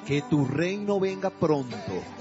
Que tu reino venga pronto.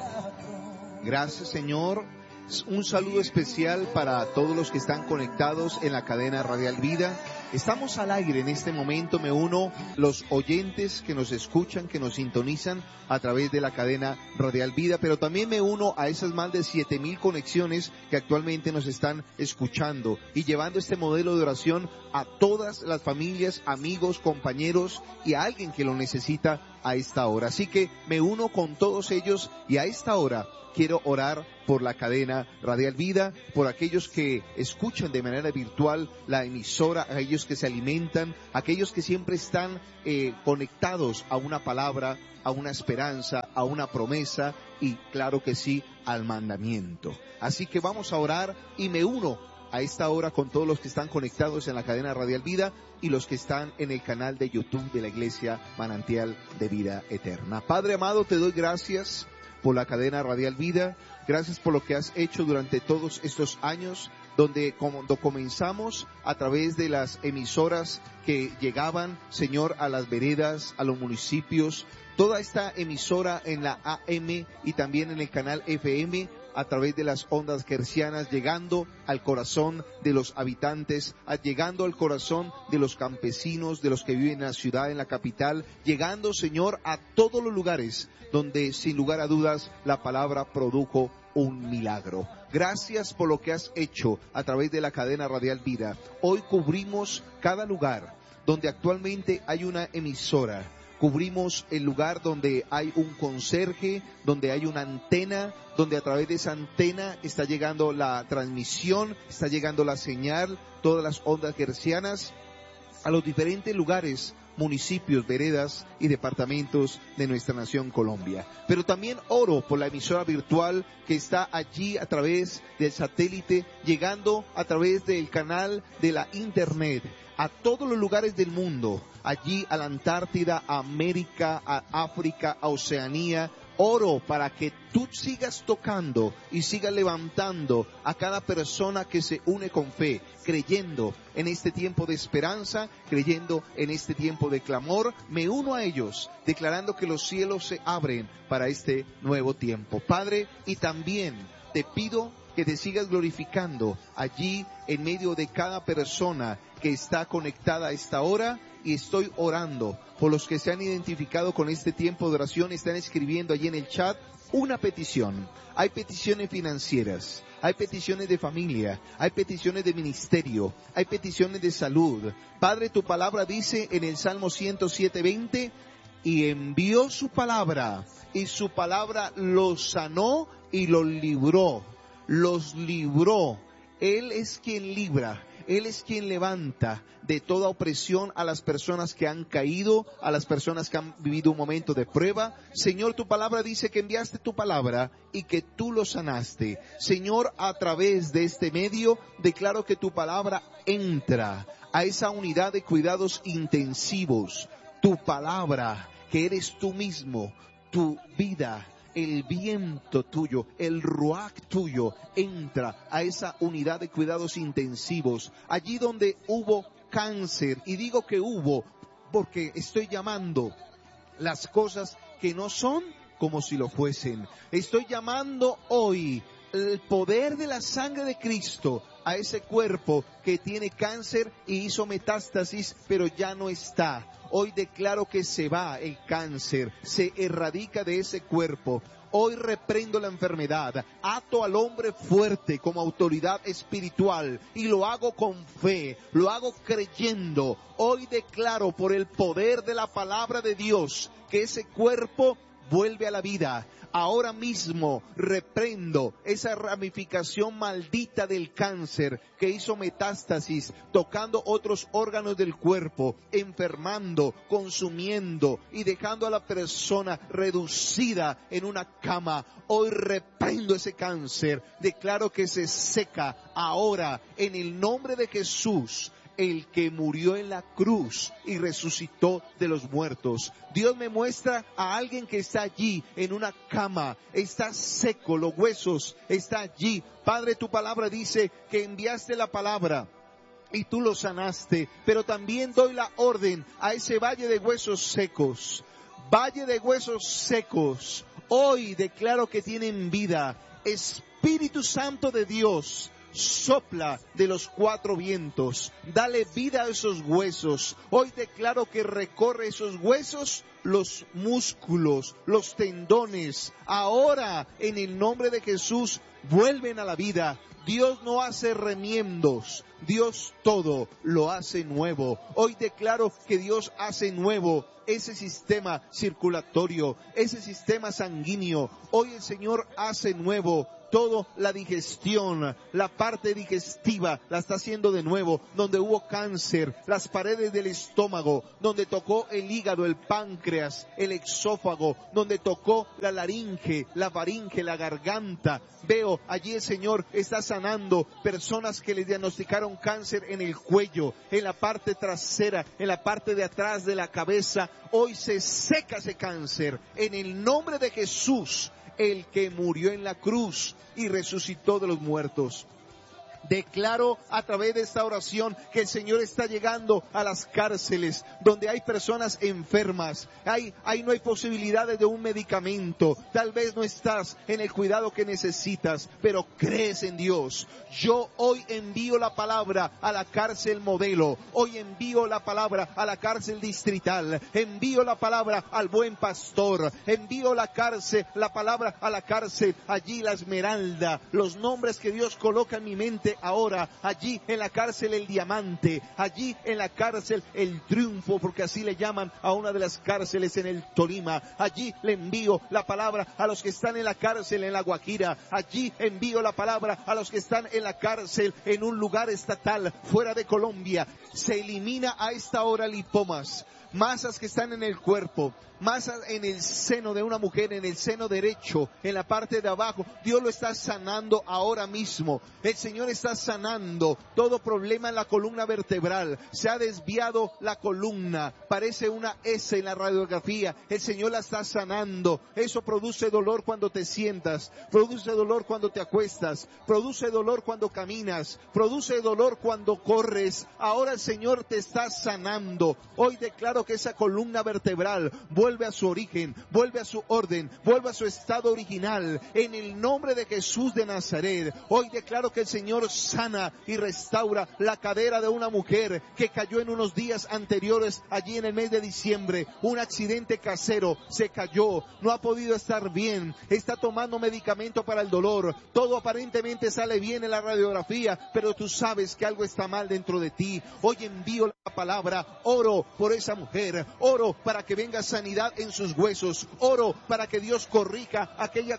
Gracias, Señor. Un saludo especial para todos los que están conectados en la cadena Radial Vida. Estamos al aire en este momento. Me uno los oyentes que nos escuchan, que nos sintonizan a través de la cadena Radial Vida, pero también me uno a esas más de 7,000 conexiones que actualmente nos están escuchando y llevando este modelo de oración a todas las familias, amigos, compañeros y a alguien que lo necesita a esta hora. Así que me uno con todos ellos y a esta hora quiero orar por la cadena Radial Vida, por aquellos que escuchan de manera virtual la emisora, aquellos que se alimentan, aquellos que siempre están conectados a una palabra, a una esperanza, a una promesa y claro que sí, al mandamiento. Así que vamos a orar y me uno a esta hora con todos los que están conectados en la cadena Radial Vida y los que están en el canal de YouTube de la Iglesia Manantial de Vida Eterna. Padre amado, te doy gracias por la cadena Radial Vida, gracias por lo que has hecho durante todos estos años, donde cuando comenzamos a través de las emisoras que llegaban, Señor, a las veredas, a los municipios, toda esta emisora en la AM y también en el canal FM, a través de las ondas hercianas, llegando al corazón de los habitantes, llegando al corazón de los campesinos, de los que viven en la ciudad, en la capital, llegando, Señor, a todos los lugares donde, sin lugar a dudas, la palabra produjo un milagro. Gracias por lo que has hecho a través de la cadena Radial Vida. Hoy cubrimos cada lugar donde actualmente hay una emisora. Cubrimos el lugar donde hay un conserje, donde hay una antena, donde a través de esa antena está llegando la transmisión, está llegando la señal, todas las ondas hercianas, a los diferentes lugares, municipios, veredas y departamentos de nuestra nación Colombia. Pero también oro por la emisora virtual que está allí a través del satélite, llegando a través del canal de la internet a todos los lugares del mundo, allí a la Antártida, a América, a África, a Oceanía. Oro para que tú sigas tocando y sigas levantando a cada persona que se une con fe, creyendo en este tiempo de esperanza, creyendo en este tiempo de clamor. Me uno a ellos, declarando que los cielos se abren para este nuevo tiempo. Padre, y también te pido que te sigas glorificando allí en medio de cada persona que está conectada a esta hora, y estoy orando por los que se han identificado con este tiempo de oración. Están escribiendo allí en el chat una petición. Hay peticiones financieras, hay peticiones de familia, hay peticiones de ministerio, hay peticiones de salud. Padre, tu palabra dice en el Salmo 107:20, y envió su palabra, y su palabra los sanó y los libró. Los libró. Él es quien libra. Él es quien levanta de toda opresión a las personas que han caído, a las personas que han vivido un momento de prueba. Señor, tu palabra dice que enviaste tu palabra y que tú lo sanaste. Señor, a través de este medio, declaro que tu palabra entra a esa unidad de cuidados intensivos. Tu palabra, que eres tú mismo, tu vida, el viento tuyo, el ruach tuyo, entra a esa unidad de cuidados intensivos, allí donde hubo cáncer, y digo que hubo porque estoy llamando las cosas que no son como si lo fuesen. Estoy llamando hoy el poder de la sangre de Cristo a ese cuerpo que tiene cáncer y hizo metástasis, pero ya no está. Hoy declaro que se va el cáncer, se erradica de ese cuerpo. Hoy reprendo la enfermedad, ato al hombre fuerte como autoridad espiritual y lo hago con fe, lo hago creyendo. Hoy declaro por el poder de la palabra de Dios que ese cuerpo vuelve a la vida. Ahora mismo reprendo esa ramificación maldita del cáncer que hizo metástasis, tocando otros órganos del cuerpo, enfermando, consumiendo y dejando a la persona reducida en una cama. Hoy reprendo ese cáncer, declaro que se seca ahora en el nombre de Jesús, el que murió en la cruz y resucitó de los muertos. Dios me muestra a alguien que está allí en una cama, está seco, los huesos, está allí. Padre, tu palabra dice que enviaste la palabra y tú lo sanaste, pero también doy la orden a ese valle de huesos secos. Valle de huesos secos, hoy declaro que tienen vida. Espíritu Santo de Dios, sopla de los cuatro vientos, dale vida a esos huesos. Hoy declaro que recorre esos huesos los músculos, los tendones. Ahora, en el nombre de Jesús, vuelven a la vida. Dios no hace remiendos, Dios todo lo hace nuevo. Hoy declaro que Dios hace nuevo ese sistema circulatorio, ese sistema sanguíneo. Hoy el Señor hace nuevo toda la digestión, la parte digestiva la está haciendo de nuevo. Donde hubo cáncer, las paredes del estómago, donde tocó el hígado, el páncreas, el exófago, donde tocó la laringe, la faringe, la garganta. Veo allí el Señor está sanando personas que le diagnosticaron cáncer en el cuello, en la parte trasera, en la parte de atrás de la cabeza. Hoy se seca ese cáncer en el nombre de Jesús, el que murió en la cruz y resucitó de los muertos. Declaro a través de esta oración que el Señor está llegando a las cárceles donde hay personas enfermas. No hay posibilidades de un medicamento. Tal vez no estás en el cuidado que necesitas, pero crees en Dios. Yo hoy envío la palabra a la cárcel Modelo. Hoy envío la palabra a la cárcel distrital. Envío la palabra al Buen Pastor. Envío la palabra a la cárcel allí la Esmeralda. Los nombres que Dios coloca en mi mente ahora, allí en la cárcel el Diamante, allí en la cárcel el Triunfo, porque así le llaman a una de las cárceles en el Tolima. Allí le envío la palabra a los que están en la cárcel en la Guajira. Allí envío la palabra a los que están en la cárcel en un lugar estatal fuera de Colombia. Se elimina a esta hora lipomas, masas que están en el cuerpo, masas en el seno de una mujer, en el seno derecho, en la parte de abajo. Dios lo está sanando ahora mismo. El Señor está sanando todo problema en la columna vertebral. Se ha desviado la columna, parece una S en la radiografía. El Señor la está sanando. Eso produce dolor cuando te sientas, produce dolor cuando te acuestas, produce dolor cuando caminas, produce dolor cuando corres. Ahora el Señor te está sanando. Hoy declaro que esa columna vertebral vuelve a su origen, vuelve a su orden, vuelve a su estado original, en el nombre de Jesús de Nazaret. Hoy declaro que el Señor sana y restaura la cadera de una mujer que cayó en unos días anteriores, allí en el mes de diciembre, un accidente casero, se cayó, no ha podido estar bien, está tomando medicamento para el dolor, todo aparentemente sale bien en la radiografía, pero tú sabes que algo está mal dentro de ti. Hoy envío la palabra, oro por esa mujer, oro para que venga sanidad en sus huesos, oro para que Dios corrija aquella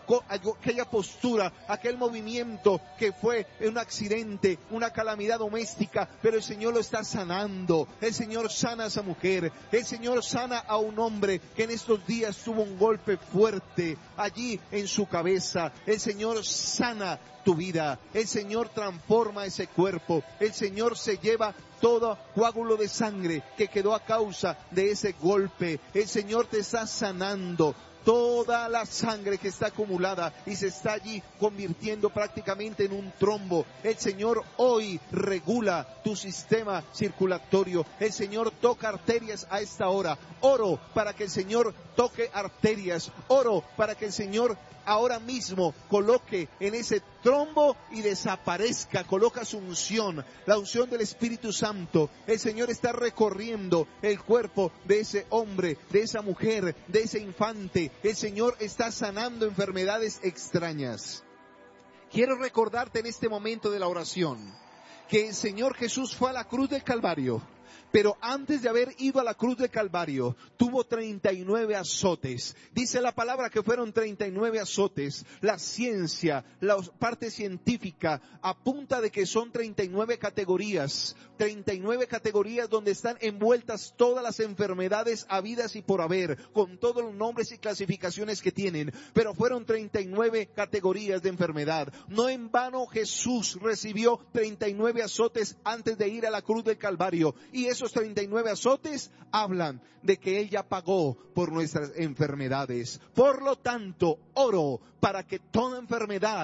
postura, aquel movimiento que fue un accidente, una calamidad doméstica, pero el Señor lo está sanando. El Señor sana a esa mujer, el Señor sana a un hombre que en estos días tuvo un golpe fuerte allí en su cabeza. El Señor sana tu vida, el Señor transforma ese cuerpo, el Señor se lleva todo coágulo de sangre que quedó a causa de ese golpe. El Señor te está sanando. Toda la sangre que está acumulada y se está allí convirtiendo prácticamente en un trombo. El Señor hoy regula tu sistema circulatorio. El Señor toca arterias a esta hora. Oro para que el Señor toque arterias. Oro para que el Señor ahora mismo coloque en ese trombo y desaparezca. Coloca su unción, la unción del Espíritu Santo. El Señor está recorriendo el cuerpo de ese hombre, de esa mujer, de ese infante. El Señor está sanando enfermedades extrañas. Quiero recordarte en este momento de la oración que el Señor Jesús fue a la cruz del Calvario. Pero antes de haber ido a la cruz del Calvario, tuvo 39 azotes. Dice la palabra que fueron 39 azotes. La ciencia, la parte científica, apunta de que son 39 categorías. 39 categorías donde están envueltas todas las enfermedades habidas y por haber, con todos los nombres y clasificaciones que tienen. Pero fueron 39 categorías de enfermedad. No en vano Jesús recibió 39 azotes antes de ir a la cruz del Calvario. Y esos 39 azotes hablan de que Él ya pagó por nuestras enfermedades. Por lo tanto, oro para que toda enfermedad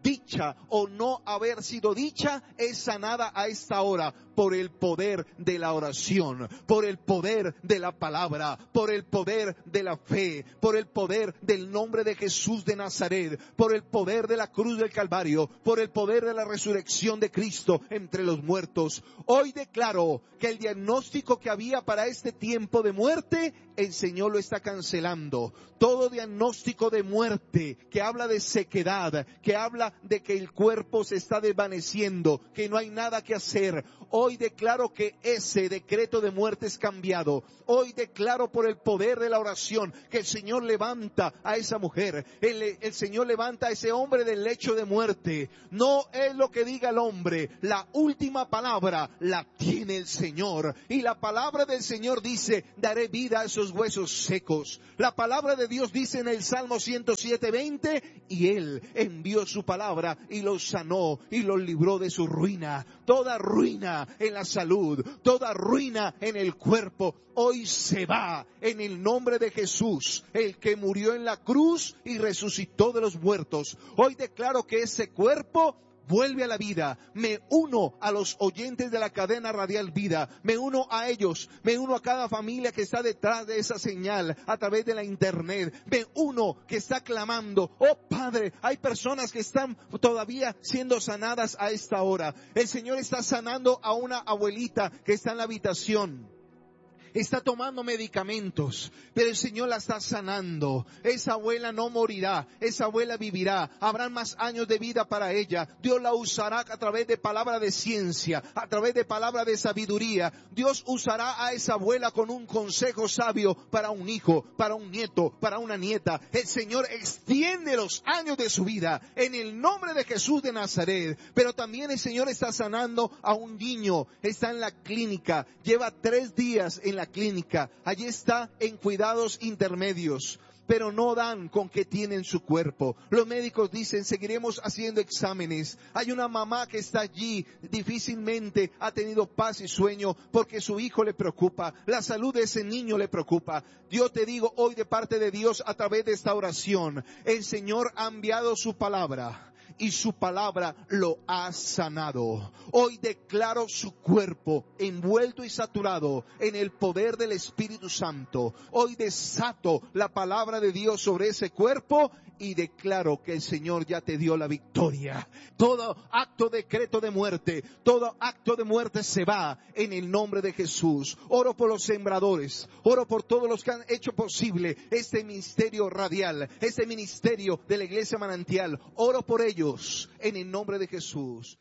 dicha o no haber sido dicha, es sanada a esta hora por el poder de la oración, por el poder de la palabra, por el poder de la fe, por el poder del nombre de Jesús de Nazaret, por el poder de la cruz del Calvario, por el poder de la resurrección de Cristo entre los muertos. Hoy declaro que el diagnóstico que había para este tiempo de muerte, el Señor lo está cancelando. Todo diagnóstico de muerte que habla de sequedad, que habla de que el cuerpo se está desvaneciendo, que no hay nada que hacer. Hoy declaro que ese decreto de muerte es cambiado. Hoy declaro por el poder de la oración que el Señor levanta a esa mujer. El Señor levanta a ese hombre del lecho de muerte. No es lo que diga el hombre. La última palabra la tiene el Señor. Y la palabra del Señor dice, daré vida a esos huesos secos. La palabra de Dios dice en el Salmo 107:20, y Él envió su palabra y los sanó y los libró de su ruina. Toda ruina en la salud, toda ruina en el cuerpo, hoy se va en el nombre de Jesús, el que murió en la cruz y resucitó de los muertos. Hoy declaro que ese cuerpo vuelve a la vida. Me uno a los oyentes de la cadena radial Vida, me uno a ellos, me uno a cada familia que está detrás de esa señal a través de la internet, me uno que está clamando. Oh Padre, hay personas que están todavía siendo sanadas a esta hora. El Señor está sanando a una abuelita que está en la habitación. Está tomando medicamentos, pero el Señor la está sanando. Esa abuela no morirá, esa abuela vivirá. Habrán más años de vida para ella. Dios la usará a través de palabra de ciencia, a través de palabra de sabiduría. Dios usará a esa abuela con un consejo sabio para un hijo, para un nieto, para una nieta. El Señor extiende los años de su vida en el nombre de Jesús de Nazaret. Pero también el Señor está sanando a un niño. Está en la clínica, lleva 3 días en la clínica, allí está en cuidados intermedios, pero no dan con qué tiene en su cuerpo. Los médicos dicen, seguiremos haciendo exámenes. Hay una mamá que está allí, difícilmente ha tenido paz y sueño porque su hijo le preocupa, la salud de ese niño le preocupa. Yo te digo hoy de parte de Dios a través de esta oración, el Señor ha enviado su palabra y su palabra lo ha sanado. Hoy declaro su cuerpo envuelto y saturado en el poder del Espíritu Santo. Hoy desato la palabra de Dios sobre ese cuerpo y declaro que el Señor ya te dio la victoria. Todo acto decreto de muerte, todo acto de muerte se va en el nombre de Jesús. Oro por los sembradores, oro por todos los que han hecho posible este ministerio radial, este ministerio de la Iglesia Manantial. Oro por ellos en el nombre de Jesús.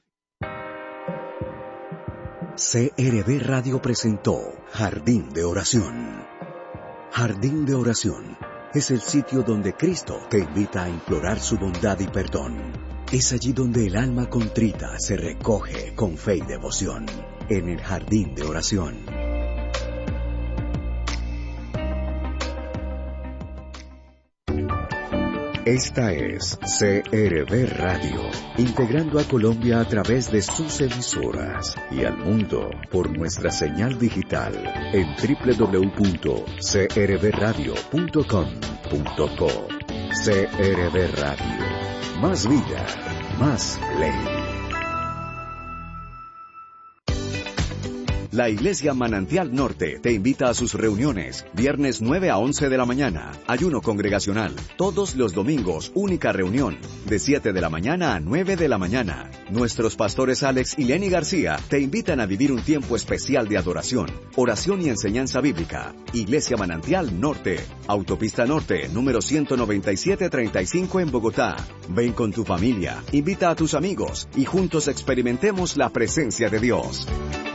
CRB Radio presentó Jardín de Oración. Jardín de Oración es el sitio donde Cristo te invita a implorar su bondad y perdón. Es allí donde el alma contrita se recoge con fe y devoción. En el Jardín de Oración. Esta es CRB Radio, integrando a Colombia a través de sus emisoras y al mundo por nuestra señal digital en www.crbradio.com.co. CRB Radio, más vida, más ley. La Iglesia Manantial Norte te invita a sus reuniones, viernes 9 a 11 de la mañana, ayuno congregacional, todos los domingos, única reunión, de 7 de la mañana a 9 de la mañana. Nuestros pastores Alex y Lenny García te invitan a vivir un tiempo especial de adoración, oración y enseñanza bíblica. Iglesia Manantial Norte, Autopista Norte, número 19735 en Bogotá. Ven con tu familia, invita a tus amigos y juntos experimentemos la presencia de Dios.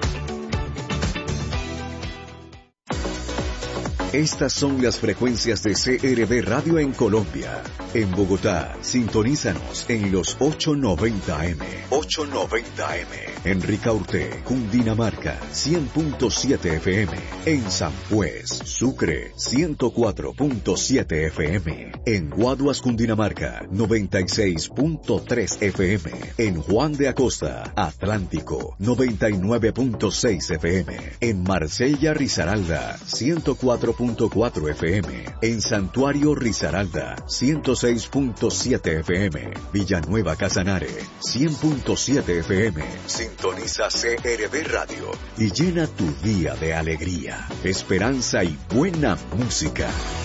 Estas son las frecuencias de CRB Radio en Colombia. En Bogotá, sintonízanos en los 890M. 890M. En Ricaurte, Cundinamarca, 100.7 FM. En San Juez, Sucre, 104.7 FM. En Guaduas, Cundinamarca, 96.3 FM. En Juan de Acosta, Atlántico, 99.6 FM. En Marsella, Risaralda, 104.9 103.4 FM. En Santuario Risaralda, 106.7 FM. Villanueva Casanare, 100.7 FM. Sintoniza CRB Radio y llena tu día de alegría, esperanza y buena música.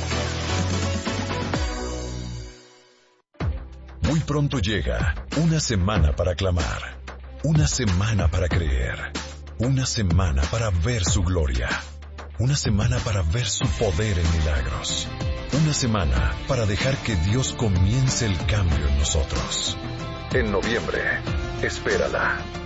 Muy pronto llega una semana para clamar, una semana para creer, una semana para ver su gloria, una semana para ver su poder en milagros, una semana para dejar que Dios comience el cambio en nosotros. En noviembre, espérala.